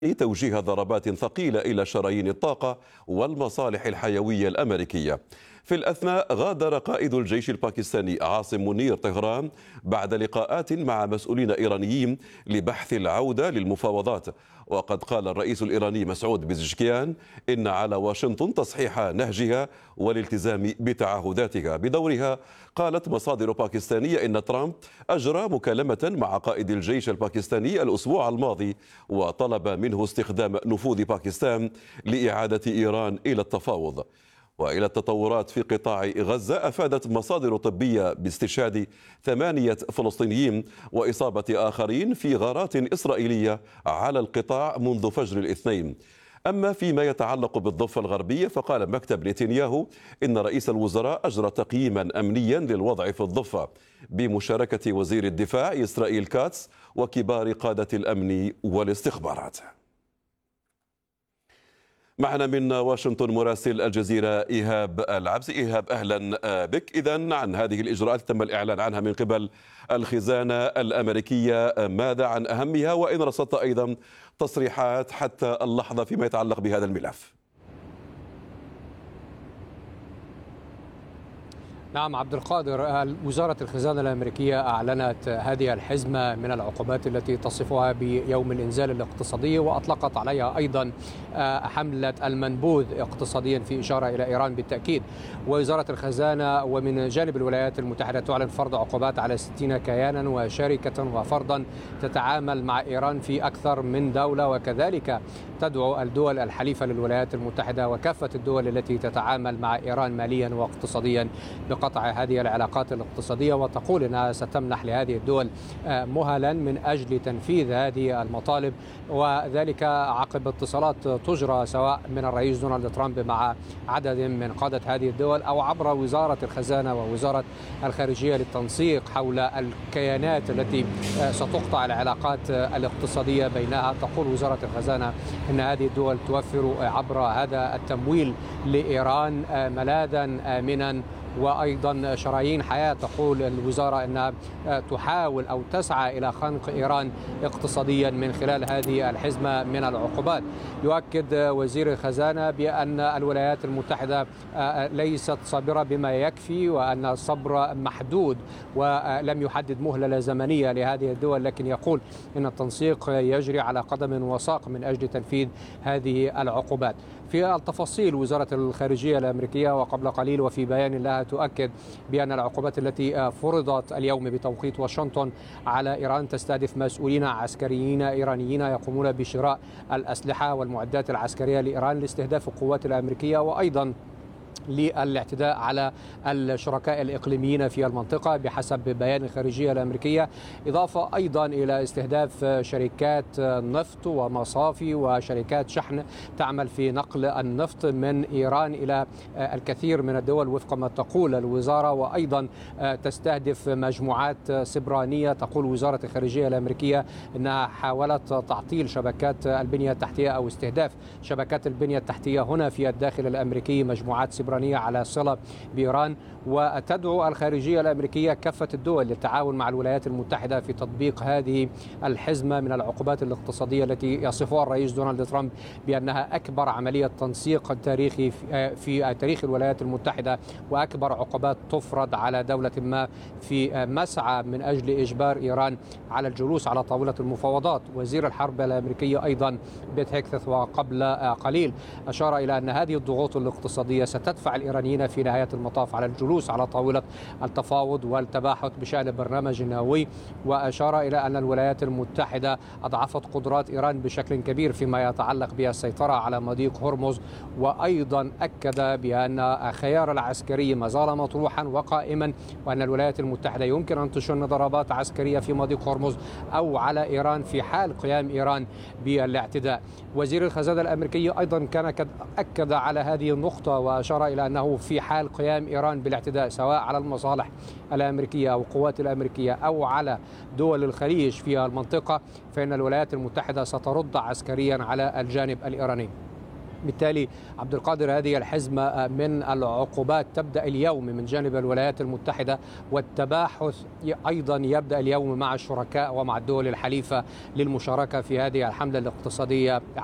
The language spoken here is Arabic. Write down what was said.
توجيه ضربات ثقيلة إلى شرايين الطاقة والمصالح الحيوية الأمريكية. في الأثناء غادر قائد الجيش الباكستاني عاصم منير طهران بعد لقاءات مع مسؤولين إيرانيين لبحث العودة للمفاوضات. وقد قال الرئيس الإيراني مسعود بزشكيان إن على واشنطن تصحيح نهجها والالتزام بتعهداتها. بدورها قالت مصادر باكستانية إن ترامب أجرى مكالمة مع قائد الجيش الباكستاني الأسبوع الماضي وطلب منه استخدام نفوذ باكستان لإعادة إيران إلى التفاوض. وإلى التطورات في قطاع غزة، أفادت مصادر طبية باستشهاد 8 فلسطينيين وإصابة آخرين في غارات إسرائيلية على القطاع منذ فجر الاثنين. أما فيما يتعلق بالضفة الغربية، فقال مكتب نتنياهو إن رئيس الوزراء أجرى تقييما أمنيا للوضع في الضفة بمشاركة وزير الدفاع إسرائيل كاتس وكبار قادة الأمن والاستخبارات. معنا من واشنطن مراسل الجزيرة إيهاب العبسي. إيهاب، أهلا بك. إذن عن هذه الإجراءات تم الإعلان عنها من قبل الخزانة الأمريكية، ماذا عن أهمها، وإن رصدت أيضا تصريحات حتى اللحظة فيما يتعلق بهذا الملف؟ نعم عبد القادر، وزارة الخزانة الأمريكية أعلنت هذه الحزمة من العقوبات التي تصفها بيوم الإنزال الاقتصادي، وأطلقت عليها أيضا حملة المنبوذ اقتصاديا في إشارة إلى إيران بالتأكيد. ووزارة الخزانة ومن جانب الولايات المتحدة تعلن فرض عقوبات على 60 كيانا وشركة وفردا تتعامل مع إيران في أكثر من دولة، وكذلك تدعو الدول الحليفة للولايات المتحدة وكافة الدول التي تتعامل مع إيران ماليا واقتصاديا بقطع هذه العلاقات الاقتصادية، وتقول أنها ستمنح لهذه الدول مهلا من أجل تنفيذ هذه المطالب، وذلك عقب اتصالات تجرى سواء من الرئيس دونالد ترامب مع عدد من قادة هذه الدول أو عبر وزارة الخزانة ووزارة الخارجية للتنسيق حول الكيانات التي ستقطع العلاقات الاقتصادية بينها. تقول وزارة الخزانة أن هذه الدول توفر عبر هذا التمويل لإيران ملاذا آمنا وأيضا شرايين حياة. تقول الوزارة أنها تحاول أو تسعى إلى خنق إيران اقتصاديا من خلال هذه الحزمة من العقوبات. يؤكد وزير الخزانة بأن الولايات المتحدة ليست صابرة بما يكفي، وأن الصبر محدود، ولم يحدد مهلة زمنية لهذه الدول، لكن يقول أن التنسيق يجري على قدم وساق من أجل تنفيذ هذه العقوبات. في التفاصيل، وزارة الخارجية الأمريكية وقبل قليل وفي بيان لها تؤكد بأن العقوبات التي فرضت اليوم بتوقيت واشنطن على إيران تستهدف مسؤولين عسكريين إيرانيين يقومون بشراء الأسلحة والمعدات العسكرية لإيران لاستهداف القوات الأمريكية، وأيضا للاعتداء على الشركاء الإقليميين في المنطقة بحسب بيان الخارجية الأمريكية، إضافة أيضا إلى استهداف شركات نفط ومصافي وشركات شحن تعمل في نقل النفط من إيران إلى الكثير من الدول وفق ما تقول الوزارة، وأيضا تستهدف مجموعات سبرانية. تقول وزارة الخارجية الأمريكية أنها حاولت تعطيل شبكات البنية التحتية أو استهداف شبكات البنية التحتية هنا في الداخل الأمريكي، مجموعات سبرانية على صلة بإيران. وتدعو الخارجية الأمريكية كافة الدول للتعاون مع الولايات المتحدة في تطبيق هذه الحزمة من العقوبات الاقتصادية التي يصفها الرئيس دونالد ترامب بأنها أكبر عملية تنسيق تاريخي في تاريخ الولايات المتحدة، وأكبر عقوبات تفرض على دولة ما في مسعى من أجل إجبار إيران على الجلوس على طاولة المفاوضات. وزير الحرب الأمريكي أيضا بيت هيكث وقبل قليل أشار إلى أن هذه الضغوط الاقتصادية ستدفع الإيرانيين في نهاية المطاف على الجلوس على طاولة التفاوض والتباحث بشأن البرنامج النووي، وأشار إلى أن الولايات المتحدة أضعفت قدرات إيران بشكل كبير فيما يتعلق بالسيطرة على مضيق هرمز، وأيضا أكد بأن الخيار العسكري ما زال مطروحا وقائما، وأن الولايات المتحدة يمكن أن تشن ضربات عسكرية في مضيق هرمز أو على إيران في حال قيام إيران بالاعتداء. وزير الخزانة الأمريكي أيضا كان قد أكد على هذه النقطة، وأشار إلى أنه في حال قيام إيران بالاعتداء سواء على المصالح الأمريكية أو القوات الأمريكية أو على دول الخليج في المنطقة، فإن الولايات المتحدة سترد عسكريا على الجانب الإيراني. بالتالي عبد القادر هذه الحزمة من العقوبات تبدأ اليوم من جانب الولايات المتحدة، والتباحث أيضا يبدأ اليوم مع الشركاء ومع الدول الحليفة للمشاركة في هذه الحملة الاقتصادية